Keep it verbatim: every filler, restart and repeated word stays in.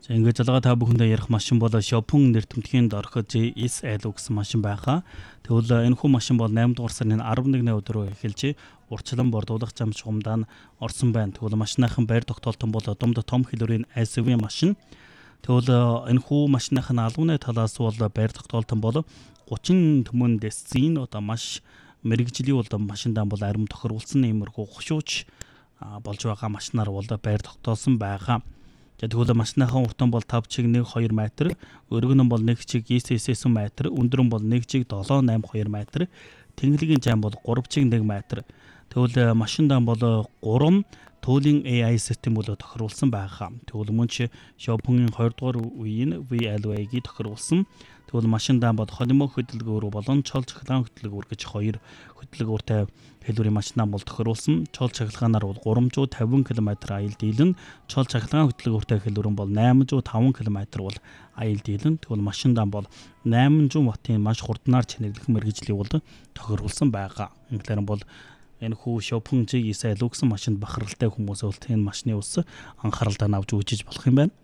За ингээд залгаа та бүхэндээ ярих машин бол Шопон нэртэмтгийн дорхо J S L гэсэн машин байгаа. Тэгвэл энэ хүү машин бол наймд дугаар сарын арван нэгний өдрөө эхэлж урчлан бордуулах зам чухамдаа орсон байна. Тэгвэл машиныхан байр тогтоолтон бол Домд том хэлбэрийн эс ю ви машин. Тэгвэл энэ хүү машиныхан албаны талаас бол байр тогтоолтон бол гучин төмөн десцин одоо маш мэрэгжлийн бол машиндаа бол арим тохируулсан иймэрхүү хушууч болж байгаа машинаар бол байр тогтоосон байгаа. Тэгвэл машиныхан уртан бол тавь чиг нэг хоёр метр, өргөн нь бол нэг чиг девять метр, өндөр нь бол нэг чиг семь восемь хоёр метр, тэнхлэгийн зам бол гурав чиг нэг метр. Тэгвэл машиндаа бол гурван туйлын A I систем бол тохируулсан байгаа. Тэгвэл мөн ч Шопонгийн хоёр дугаар үеийн V L A-г тохируулсан. Тэгвэл машиндаа бол холимог хөдөлгөөр болон чол цахилгаан хөдөлгөөр гэж хоёр хөдөлгөөртэй хэлбэрийн машинаа бол тохируулсан. Чол цахилгаанаар бол гурамжуу тавин км аял дийлэн, чол цахилгаан хөдөлгөөртэй хэлбэр нь бол найманжуу таван км бол аял дийлэн. Тэгвэл машиндаа бол найманжуу ваттын маш хурднаар чанарлах мэргэжлийг бол тохируулсан байгаа. Ингээр бол энэ хүү Шопон J S L гэсэн машинд бахаралтай хүмүүс бол энэ машины ус анхааралтай авч үзэж болох юм байна.